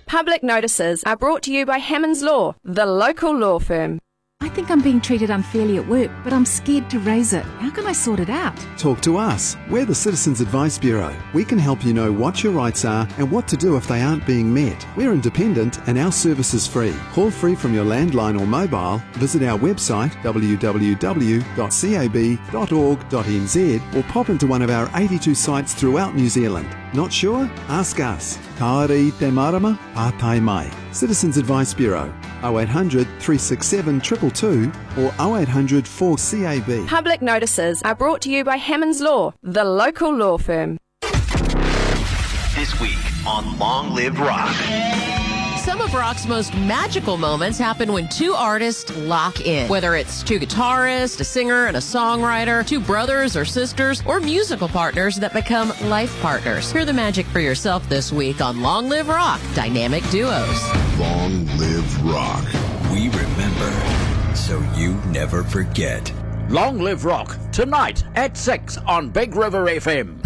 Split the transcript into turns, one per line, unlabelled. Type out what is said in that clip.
Public notices are brought to you by Hammonds Law, the local law firm.
I think I'm being treated unfairly at work, but I'm scared to raise it. How can I sort it out?
Talk to us. We're the Citizens Advice Bureau. We can help you know what your rights are and what to do if they aren't being met. We're independent and our service is free. Call free from your landline or mobile, visit our website www.cab.org.nz or pop into one of our 82 sites throughout New Zealand. Not sure? Ask us. Kaore te marama, pātai mai. Citizens Advice Bureau, 0800 367 222 or 0800 4CAB.
Public notices are brought to you by Hammonds Law, the local law firm.
This week on Long Live Rock.
Some of rock's most magical moments happen when two artists lock in. Whether it's two guitarists, a singer, and a songwriter, two brothers or sisters, or musical partners that become life partners. Hear the magic for yourself this week on Long Live Rock, Dynamic Duos.
Long Live Rock.
We remember, so you never forget.
Long Live Rock, tonight at 6 on Big River FM.